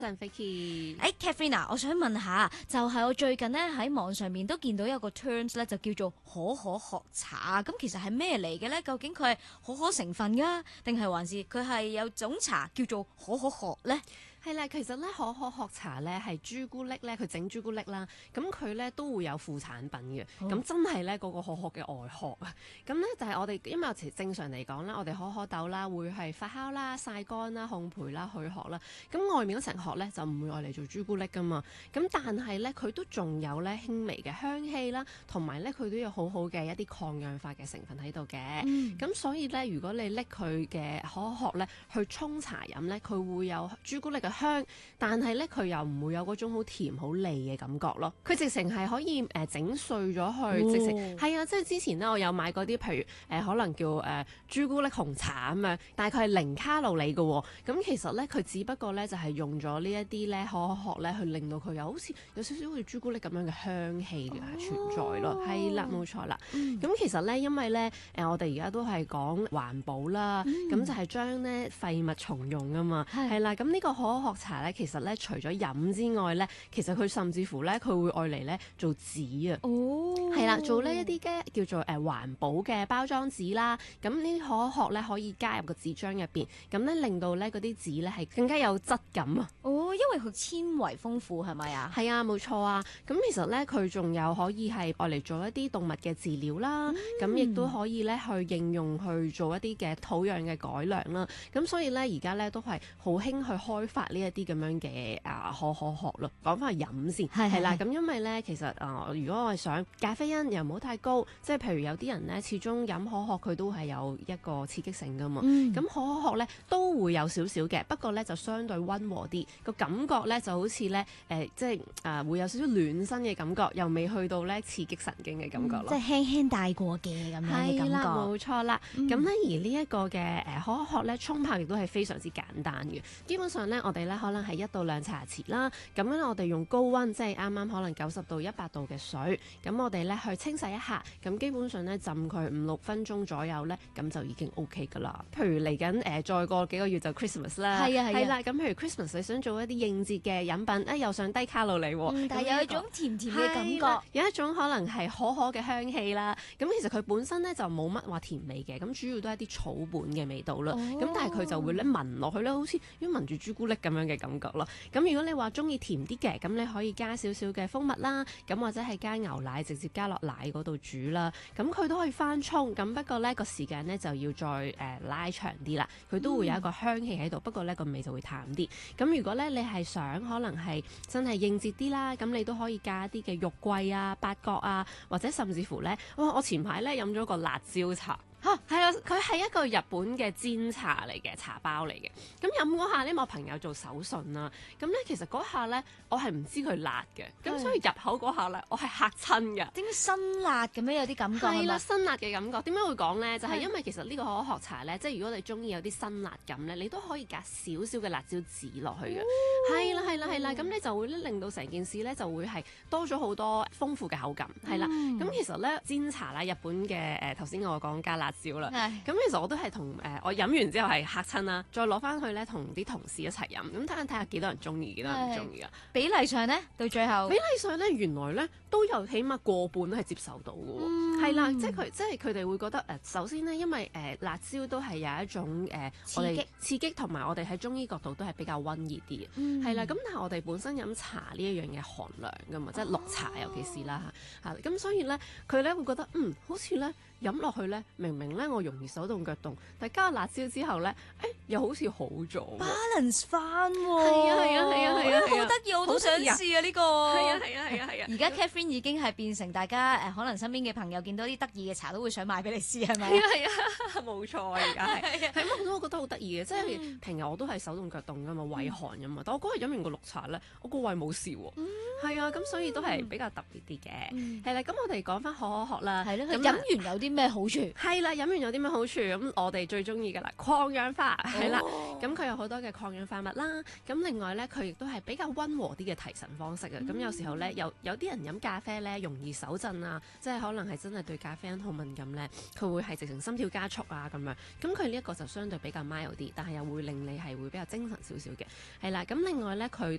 Vicky， Katherine，我想問下，就係我最近咧喺網上面都見到有個 terms 咧，就叫做可可學茶。咁其實係咩嚟嘅咧？究竟佢係可可成分㗎，定係還是佢係有種茶叫做可可殼咧？ 係啦，其實咧可可學茶咧係朱古力咧，佢整朱古力啦，咁佢咧都會有副產品嘅，咁真係咧嗰個可可嘅外殼啊，咁咧就係我哋因為正常嚟講啦，我哋可可豆啦會係發酵啦、曬乾啦、烘焙啦、去殼啦，咁外面嗰層殼咧就唔會愛嚟做朱古力噶嘛，咁但係咧佢都仲有咧輕微嘅香氣啦，同埋咧佢都有好好嘅一啲抗氧化嘅成分喺度嘅，咁所以咧如果你拎佢嘅可可殼咧去沖茶飲咧，佢會有朱古力嘅香，但係咧佢又唔會有嗰種好甜好膩嘅感覺咯。佢直情係可以整碎咗去，直情係啊！即係之前咧我有買過啲，譬如可能叫朱古力紅茶咁樣，大概係零卡路里嘅喎。咁其實咧佢只不過咧就係用咗呢一啲咧可可殼咧去令到佢好似有少少好似朱古力咁樣嘅香氣嘅存在咯。係啦，冇錯啦。咁其實咧因為咧我哋而家都係講環保啦，咁就係將咧廢物重用啊嘛。係啦，咁呢個可可學茶咧，其實咧除咗飲之外咧，其實佢甚至乎咧佢會愛嚟咧做紙啊。係啦，做呢一啲嘅叫做環保嘅包裝紙啦。咁呢啲可可殼咧可以加入個紙漿入邊，咁咧令到咧嗰啲紙咧係更加有質感啊。 因為佢纖維豐富係咪啊？ 係啊，冇錯啊。咁其實咧佢仲有可以係愛嚟做一啲動物嘅飼料啦，咁亦都可以咧去應用去做一啲嘅土壤嘅改良啦。咁所以咧而家咧都係好興去開發呢一啲咁樣嘅可可殼咯。講翻去飲先，係啦。咁因為咧其實如果我係想咖啡因又唔好太高，即係譬如有啲人咧始終飲可可佢都係有一個刺激性噶嘛。咁可可殼咧都會有少少嘅，不過咧就相對溫和啲，個感覺咧就好似咧即係會有少少暖身嘅感覺，又未去到咧刺激神經嘅感覺咯。 即係輕輕帶過嘅咁樣嘅感覺。 係啦，冇錯啦。咁咧而呢一個嘅可可殼咧沖泡亦都係非常之簡單嘅。基本上咧我哋咧可能係1到2茶匙啦。咁咧我哋用高溫，即係啱啱可能90到100度嘅水，咁我哋咧去清洗一下，咁基本上咧浸佢5-6分鐘左右咧，咁就已經 OK 噶啦。譬如嚟緊再過幾個月就 Christmas 啦，係啦。咁譬如 Christmas 你想做一啲應節嘅飲品，又想低卡路里喎， 但係有一種甜甜嘅感覺， 有一種可能係可可嘅香氣啦。咁其實佢本身咧就冇乜話甜味嘅，咁主要都係一啲草本嘅味道啦。咁但係佢就會咧聞落去咧，好似要聞住朱古力咁樣嘅感覺咯。咁如果你話中意甜啲嘅，咁你可以加少少嘅蜂蜜啦，咁或者係加牛奶直接加落奶嗰度煮啦。咁佢都可以翻沖，咁不過咧個時間咧就要再拉長啲啦。佢都會有一個香氣喺度，不過咧個味就會淡啲。咁如果咧你係想可能係真係應節啲啦，咁你都可以加一啲嘅肉桂啊、八角啊，或者甚至乎咧，我前排咧飲咗個辣椒茶。係啊，佢係一個日本嘅煎茶嚟嘅，茶包嚟嘅。咁飲嗰下咧，我朋友做手信啦。咁咧其實嗰下咧，我係唔知佢辣嘅。咁所以入口嗰下咧，我係嚇親㗎。 點解辛辣咁樣有啲感覺？ 係啦，辛辣嘅感覺。點解會講咧？就係因為其實呢個可可茶咧，即係如果你中意有啲辛辣感咧，你都可以加少少嘅辣椒籽落去嘅。係啦，係啦，係啦。咁你就會咧令到成件事咧就會係多咗好多豐富嘅口感。係啦。咁其實咧煎茶啦，日本嘅頭先我講加辣椒啦。咁其實我都係同我飲完之後係嚇親啦，再攞翻去咧同啲同事一齊飲，咁睇下幾多人中意，幾多人唔中意啊？ 比例上咧，到最後比例上咧，原來咧都有起碼過半都係接受到嘅喎。係啦，即係佢哋會覺得首先咧，因為辣椒都係有一種我哋刺激，同埋我哋喺中醫角度都係比較溫熱啲嘅。係啦，咁但係我哋本身飲茶呢一樣嘢寒涼㗎嘛，即係綠茶尤其是啦嚇，咁所以咧佢咧會覺得好似咧。飲落去咧，明明咧我容易手凍腳凍，但加辣椒之後咧，又好似好咗 balance 翻喎。 係啊係啊係啊係啊， 好得意，我都想試啊呢個。 係啊係啊係啊係啊！ 而家 Katherine 已經係變成大家可能身邊嘅朋友見到啲得意嘅茶都會想買俾你試，係咪？ 係啊係啊，冇錯啊！而家係係我都覺得好得意嘅，即係平日我都係手凍腳凍噶嘛，胃寒噶嘛，但我嗰日飲完個綠茶咧，我個胃冇事喎。係啊，咁所以都係比較特別啲嘅。係啦，咁我哋講翻可可殼啦。係咯， 飲完有啲咩好處？ 係啦，飲完有啲咩好處？咁我哋最中意㗎啦，抗氧化係啦。咁佢有好多嘅抗氧化物啦。咁另外咧，佢亦都係比較溫和啲嘅提神方式啊。咁有時候咧，有啲人飲咖啡咧容易手震啊，即係可能係真係對咖啡因好敏感咧，佢會係直情心跳加速啊咁樣。咁佢呢一個就相對比較 mild 啲，但係又會令你係會比較精神少少嘅。係啦，咁另外咧佢